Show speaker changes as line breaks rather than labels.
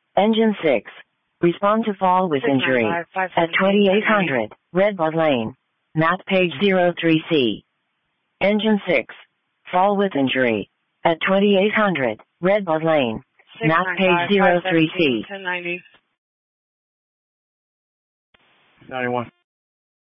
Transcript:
Engine 6. Respond to fall with injury at 2800 Redbud Lane. Map page 03C. Engine 6. Fall with injury at 2800 Redbud Lane. Map page 03C.
91.